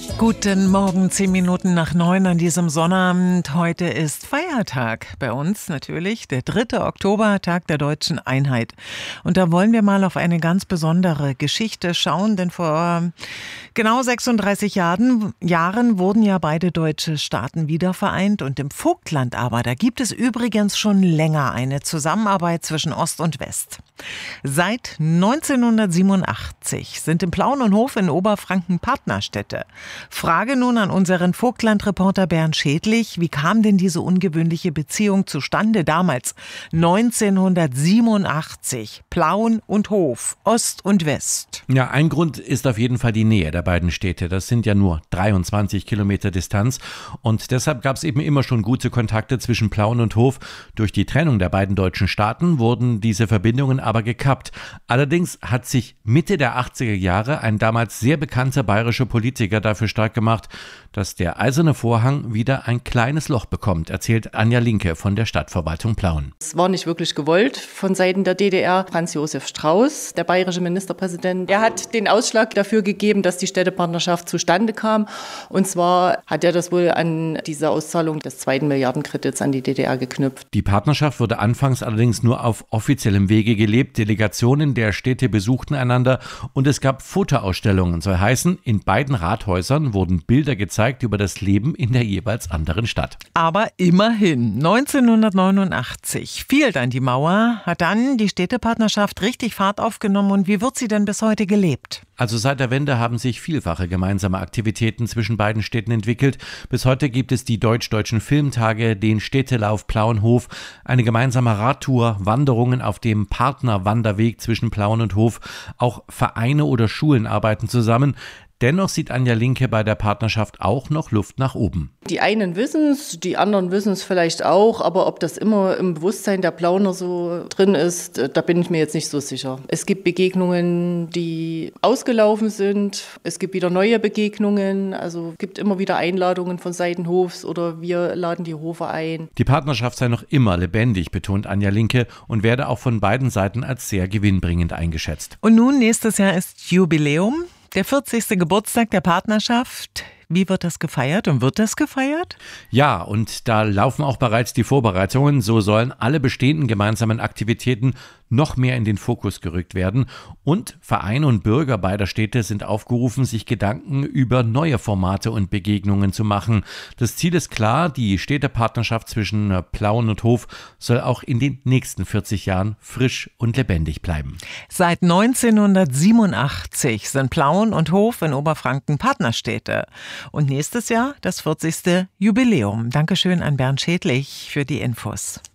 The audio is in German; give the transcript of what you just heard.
Guten Morgen, 10 Minuten nach 9 an diesem Sonnabend. Heute ist Feiertag bei uns natürlich, der 3. Oktober, Tag der deutschen Einheit. Und da wollen wir mal auf eine ganz besondere Geschichte schauen, denn vor genau 36 Jahren wurden ja beide deutsche Staaten wiedervereint. Und im Vogtland aber, da gibt es übrigens schon länger eine Zusammenarbeit zwischen Ost und West. Seit 1987 sind im Plauen und Hof in Oberfranken Partnerstädte. Frage nun an unseren Vogtland-Reporter Bernd Schädlich. Wie kam denn diese ungewöhnliche Beziehung zustande damals, 1987? Plauen und Hof, Ost und West. Ja, ein Grund ist auf jeden Fall die Nähe der beiden Städte. Das sind ja nur 23 Kilometer Distanz. Und deshalb gab es eben immer schon gute Kontakte zwischen Plauen und Hof. Durch die Trennung der beiden deutschen Staaten wurden diese Verbindungen aber gekappt. Allerdings hat sich Mitte der 80er Jahre ein damals sehr bekannter bayerischer Politiker dafür stark gemacht, dass der Eiserne Vorhang wieder ein kleines Loch bekommt, erzählt Anja Linke von der Stadtverwaltung Plauen. Es war nicht wirklich gewollt von Seiten der DDR. Franz Josef Strauß, der bayerische Ministerpräsident, er hat den Ausschlag dafür gegeben, dass die Städtepartnerschaft zustande kam. Und zwar hat er das wohl an diese Auszahlung des 2. Milliardenkredits an die DDR geknüpft. Die Partnerschaft wurde anfangs allerdings nur auf offiziellem Wege gelebt. Delegationen der Städte besuchten einander und es gab Fotoausstellungen. Soll heißen, in beiden Rathäusern wurden Bilder gezeigt über das Leben in der jeweils anderen Stadt. Aber immerhin, 1989 fiel dann die Mauer, hat dann die Städtepartnerschaft richtig Fahrt aufgenommen. Und wie wird sie denn bis heute gelebt? Also seit der Wende haben sich vielfache gemeinsame Aktivitäten zwischen beiden Städten entwickelt. Bis heute gibt es die Deutsch-Deutschen Filmtage, den Städtelauf Plauen-Hof, eine gemeinsame Radtour, Wanderungen auf dem Partnerwanderweg zwischen Plauen und Hof. Auch Vereine oder Schulen arbeiten zusammen. Dennoch sieht Anja Linke bei der Partnerschaft auch noch Luft nach oben. Die einen wissen es, die anderen wissen es vielleicht auch, aber ob das immer im Bewusstsein der Plauner so drin ist, da bin ich mir jetzt nicht so sicher. Es gibt Begegnungen, die ausgelaufen sind, es gibt wieder neue Begegnungen, also es gibt immer wieder Einladungen von Seiten Hofs oder wir laden die Hofe ein. Die Partnerschaft sei noch immer lebendig, betont Anja Linke und werde auch von beiden Seiten als sehr gewinnbringend eingeschätzt. Und nun, nächstes Jahr ist Jubiläum. Der 40. Geburtstag der Partnerschaft. Wie wird das gefeiert und wird das gefeiert? Ja, und da laufen auch bereits die Vorbereitungen. So sollen alle bestehenden gemeinsamen Aktivitäten noch mehr in den Fokus gerückt werden. Und Vereine und Bürger beider Städte sind aufgerufen, sich Gedanken über neue Formate und Begegnungen zu machen. Das Ziel ist klar, die Städtepartnerschaft zwischen Plauen und Hof soll auch in den nächsten 40 Jahren frisch und lebendig bleiben. Seit 1987 sind Plauen und Hof in Oberfranken Partnerstädte. Und nächstes Jahr das 40. Jubiläum. Dankeschön an Bernd Schädlich für die Infos.